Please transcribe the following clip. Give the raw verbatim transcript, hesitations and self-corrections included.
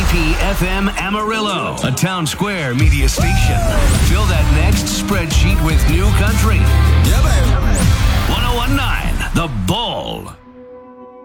P F M Amarillo, a Town Square media station. Fill that next spreadsheet with new country. Yeah, baby. ten nineteen, The Bull.